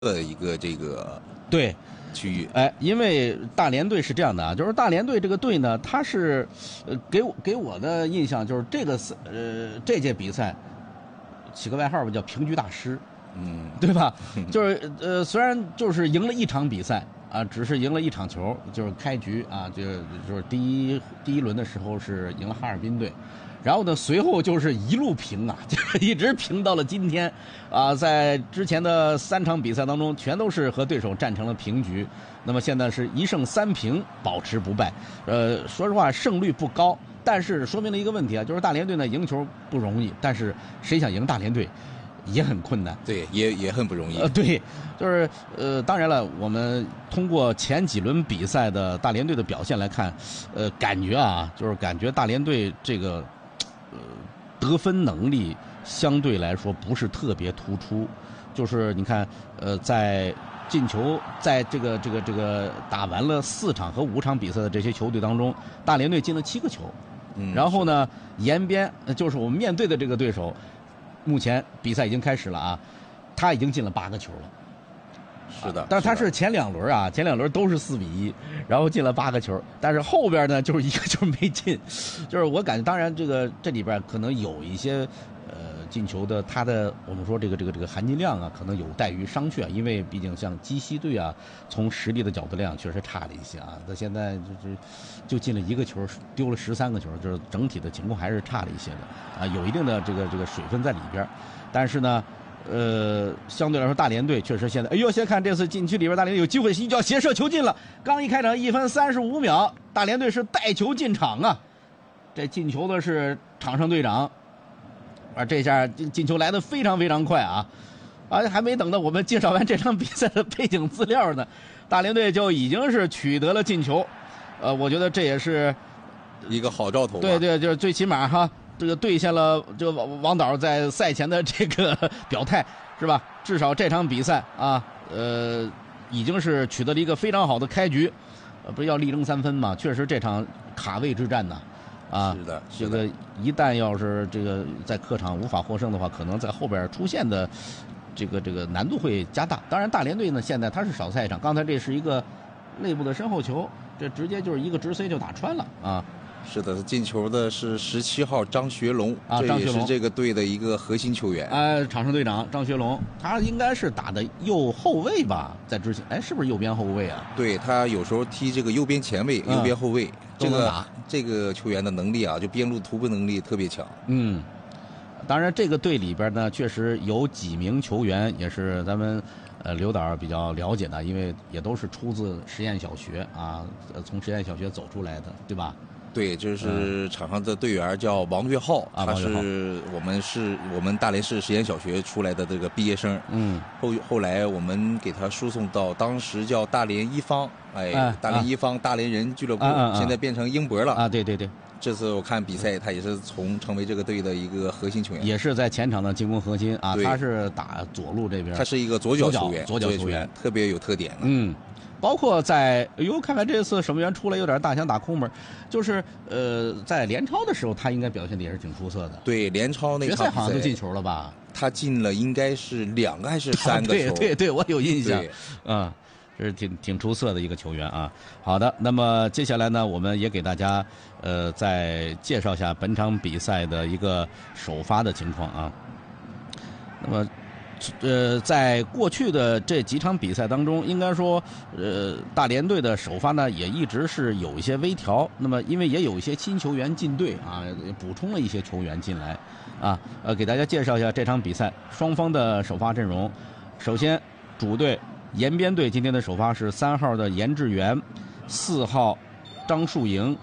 的一个这个对区域。 哎，因为大连队是这样的啊，就是大连队这个队呢，它是给我的印象就是这届比赛起个外号吧，叫平局大师，对吧？就是虽然就是赢了一场比赛啊，只是赢了一场球，就是开局啊，就是第一轮的时候是赢了哈尔滨队。然后呢，随后就是一路平啊，就一直平到了今天，啊，在之前的3场比赛当中，全都是和对手战成了平局。那么现在是1胜3平，保持不败。说实话，胜率不高，但是说明了一个问题啊，就是大连队呢赢球不容易，但是谁想赢大连队也很困难。 对，也很不容易。 对，就是当然了，我们通过前几轮比赛的大连队的表现来看，感觉大连队这个。得分能力相对来说不是特别突出，就是你看，在进球，在这个打完了4场和5场比赛的这些球队当中，大连队进了7个球，然后呢，延边就是我们面对的这个对手，目前比赛已经开始了啊，他已经进了8个球了。 是的， 但是他是前2轮啊，前2轮都是4比1，然后进了8个球，但是后边呢就是1个球没进，就是我感觉，当然这里边可能有一些进球的他的我们说这个含金量啊，可能有待于商榷，因为毕竟像鸡西队啊，从实力的角度量确实差了一些啊，他现在就进了1个球，丢了13个球，就是整体的情况还是差了一些的啊，有一定的这个水分在里边，但是呢。相对来说，大连队确实现在，先看这次禁区里边，大连队有机会一脚斜射球进了。刚一开场1分35秒，大连队是带球进场啊。这进球的是场上队长，这下进球来得非常非常快啊！还没等到我们介绍完这场比赛的背景资料呢，大连队就已经是取得了进球。我觉得这也是一个好兆头。 对，就是最起码哈。这个兑现了这个王导在赛前的这个表态，是吧？至少这场比赛啊，已经是取得了一个非常好的开局，不是要力争3分嘛？确实这场卡位之战呢，啊， 是的， 这个一旦要是这个在客场无法获胜的话，可能在后边出现的这个难度会加大。当然，大连队呢现在他是少赛一场，刚才这是一个内部的身后球，这直接就是一个直塞就打穿了啊。 是的，进球的是17号张学龙啊，这也是这个队的一个核心球员。 场上队长张学龙，他应该是打的右后卫吧，在之前，是不是右边后卫啊？ 对，他有时候踢这个右边前卫、右边后卫，这个球员的能力啊，就边路突破能力特别强。 当然这个队里边呢，确实有几名球员也是咱们刘导比较了解的，因为也都是出自实验小学啊，从实验小学走出来的，对吧？ 对，就是场上的队员叫王岳浩，他是我们大连市实验小学出来的这个毕业生。后来我们给他输送到当时叫大连一方，大连一方大连人俱乐部，现在变成英博了。 对。 这次我看比赛，他也是成为这个队的一个核心球员， 也是在前场的进攻核心啊。他是打左路这边， 他是一个左脚球员， 左脚球员特别有特点。 包括在看看这次守门员出来有点大想打空门，就是在联超的时候他应该表现的也是挺出色的。 对，联超那场决赛好像都进球了吧？ 他进了应该是2个还是3个球？ 对，我有印象。这是挺出色的一个球员啊。好的，那么接下来呢，我们也给大家再介绍一下本场比赛的一个首发的情况啊。那么。在过去的这几场比赛当中，应该说，大连队的首发呢也一直是有一些微调。那么，因为也有一些新球员进队啊，补充了一些球员进来啊。给大家介绍一下这场比赛双方的首发阵容。首先，主队延边队今天的首发是3号的严志源，4号张树营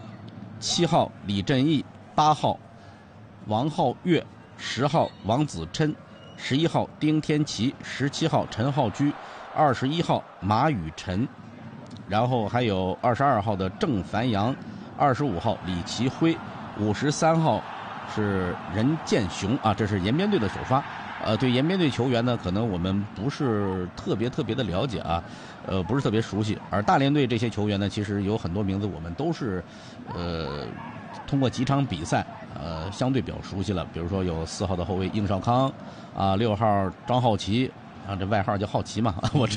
，7号李振义，8号王浩月，10号王子琛。11号丁天琪，17号陈浩居，21号马宇晨，然后还有22号的郑凡阳，25号李奇辉，53号是任建雄啊，这是延边队的首发。对延边队球员呢，可能我们不是特别的了解啊，不是特别熟悉。而大连队这些球员呢，其实有很多名字我们都是通过几场比赛相对比较熟悉了。比如说有4号的后卫应少康啊，6号张浩奇啊，这外号叫好奇嘛，我